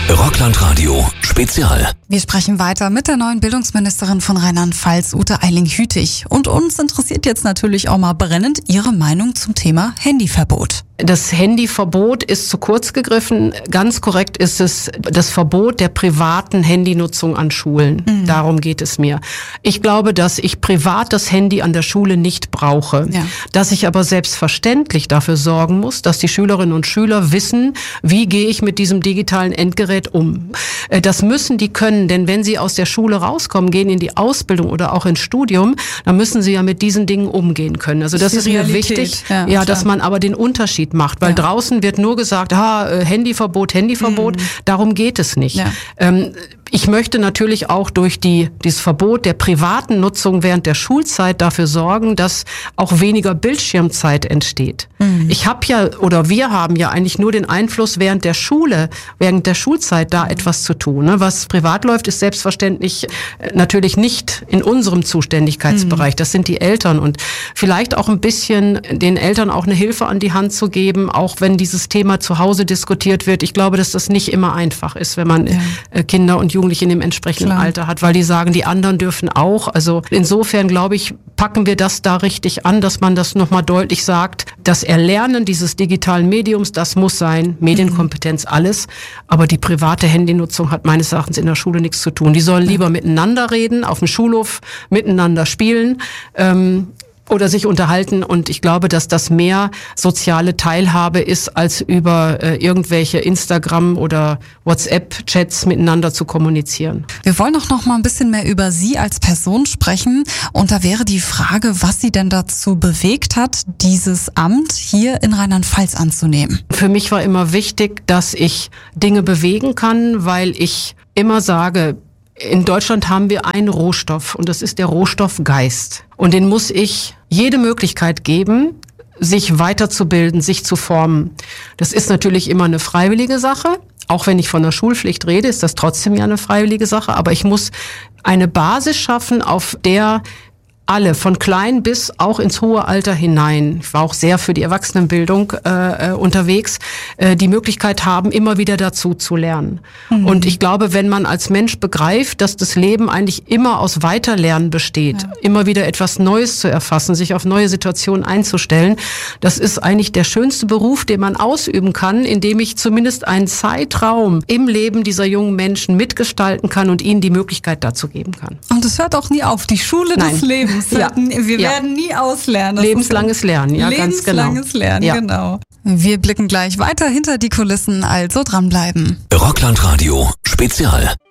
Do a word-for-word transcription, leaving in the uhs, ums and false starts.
Rockland-Radio Spezial. Wir sprechen weiter mit der neuen Bildungsministerin von Rheinland-Pfalz, Ute Eiling-Hütig. Und uns interessiert jetzt natürlich auch mal brennend Ihre Meinung zum Thema Handyverbot. Das Handyverbot ist zu kurz gegriffen. Ganz korrekt ist es das Verbot der privaten Handynutzung an Schulen. Mhm. Darum geht es mir. Ich glaube, dass ich privat das Handy an der Schule nicht brauche. Ja. Dass ich aber selbstverständlich dafür sorgen muss, dass die Schülerinnen und Schüler wissen, wie gehe ich mit diesem digitalen Endgerät um. Das müssen die können, denn wenn sie aus der Schule rauskommen, gehen in die Ausbildung oder auch ins Studium, dann müssen sie ja mit diesen Dingen umgehen können. Also das, das ist mir wichtig, ja, ja dass man aber den Unterschied macht, weil ja. draußen wird nur gesagt, ah, Handyverbot, Handyverbot, mhm. darum geht es nicht. Ja. Ähm, ich möchte natürlich auch durch die, dieses Verbot der privaten Nutzung während der Schulzeit dafür sorgen, dass auch weniger Bildschirmzeit entsteht. Mhm. Ich habe ja, oder wir haben ja eigentlich nur den Einfluss während der Schule, während der Schulzeit da mhm. etwas zu tun. Ne? Was privat läuft, ist selbstverständlich natürlich nicht in unserem Zuständigkeitsbereich. Mhm. Das sind die Eltern und vielleicht auch ein bisschen den Eltern auch eine Hilfe an die Hand zu geben, auch wenn dieses Thema zu Hause diskutiert wird. Ich glaube, dass das nicht immer einfach ist, wenn man ja. Kinder und Jugendliche in dem entsprechenden Klar. Alter hat, weil die sagen, die anderen dürfen auch. Also insofern, glaube ich, packen wir das da richtig an, dass man das nochmal deutlich sagt. Das Erlernen dieses digitalen Mediums, das muss sein. Medienkompetenz, mhm. alles. Aber die private Handynutzung hat meines Erachtens in der Schule nichts zu tun. Die sollen lieber ja. miteinander reden, auf dem Schulhof miteinander spielen. Ähm, oder sich unterhalten und ich glaube, dass das mehr soziale Teilhabe ist, als über äh, irgendwelche Instagram- oder WhatsApp-Chats miteinander zu kommunizieren. Wir wollen auch noch mal ein bisschen mehr über Sie als Person sprechen und da wäre die Frage, was Sie denn dazu bewegt hat, dieses Amt hier in Rheinland-Pfalz anzunehmen. Für mich war immer wichtig, dass ich Dinge bewegen kann, weil ich immer sage, in Deutschland haben wir einen Rohstoff und das ist der Rohstoff Geist. Und den muss ich jede Möglichkeit geben, sich weiterzubilden, sich zu formen. Das ist natürlich immer eine freiwillige Sache. Auch wenn ich von der Schulpflicht rede, ist das trotzdem ja eine freiwillige Sache. Aber ich muss eine Basis schaffen, auf der alle, von klein bis auch ins hohe Alter hinein, ich war auch sehr für die Erwachsenenbildung äh, unterwegs, äh, die Möglichkeit haben, immer wieder dazu zu lernen. Mhm. Und ich glaube, wenn man als Mensch begreift, dass das Leben eigentlich immer aus Weiterlernen besteht, ja. immer wieder etwas Neues zu erfassen, sich auf neue Situationen einzustellen, das ist eigentlich der schönste Beruf, den man ausüben kann, indem ich zumindest einen Zeitraum im Leben dieser jungen Menschen mitgestalten kann und ihnen die Möglichkeit dazu geben kann. Und es hört auch nie auf, die Schule Nein. des Lebens. Ja. Wir ja. werden nie auslernen. Das Lebenslanges Lernen, ja, ganz genau. Lebenslanges Lernen, ja. genau. Wir blicken gleich weiter hinter die Kulissen, also dranbleiben. Rockland-Radio Spezial.